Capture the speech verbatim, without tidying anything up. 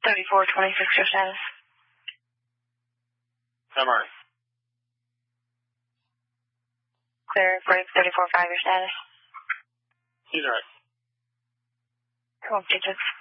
thirty-four twenty-six, your status. Summary. Clear, break, thirty-four five, your status. He's right. Cool, digits.